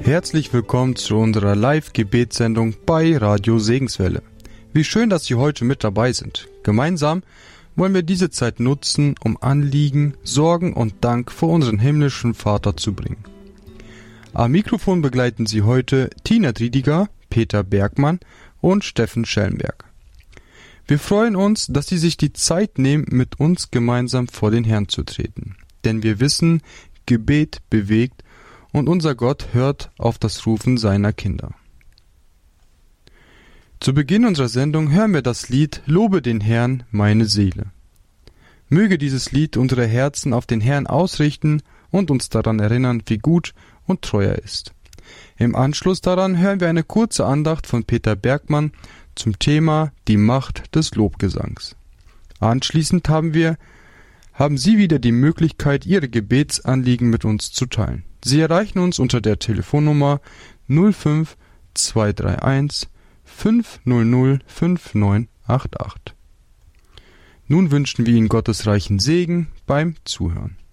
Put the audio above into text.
Herzlich willkommen zu unserer Live-Gebetssendung bei Radio Segenswelle. Wie schön, dass Sie heute mit dabei sind. Gemeinsam wollen wir diese Zeit nutzen, um Anliegen, Sorgen und Dank vor unseren himmlischen Vater zu bringen. Am Mikrofon begleiten Sie heute Tina Driediger, Peter Bergmann und Steffen Schellenberg. Wir freuen uns, dass Sie sich die Zeit nehmen, mit uns gemeinsam vor den Herrn zu treten. Denn wir wissen, Gebet bewegt und unser Gott hört auf das Rufen seiner Kinder. Zu Beginn unserer Sendung hören wir das Lied Lobe den Herrn, meine Seele. Möge dieses Lied unsere Herzen auf den Herrn ausrichten und uns daran erinnern, wie gut und treu er ist. Im Anschluss daran hören wir eine kurze Andacht von Peter Bergmann zum Thema die Macht des Lobgesangs. Anschließend haben Sie wieder die Möglichkeit, Ihre Gebetsanliegen mit uns zu teilen. Sie erreichen uns unter der Telefonnummer 05 231 500 5988. Nun wünschen wir Ihnen Gottes reichen Segen beim Zuhören.